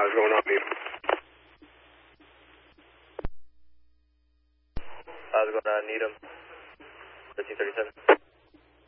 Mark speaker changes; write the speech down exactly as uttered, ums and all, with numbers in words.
Speaker 1: How's it going on, Pete?
Speaker 2: How's it going on, Needham? thirteen thirty-seven.